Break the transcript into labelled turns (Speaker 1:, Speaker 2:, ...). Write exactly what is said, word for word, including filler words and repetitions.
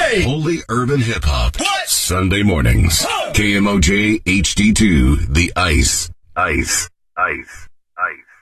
Speaker 1: Hey!
Speaker 2: Holy urban hip hop.
Speaker 1: What?
Speaker 2: Sunday mornings.
Speaker 1: Oh.
Speaker 2: K M O J H D two, The Ice. Ice. Ice. Ice.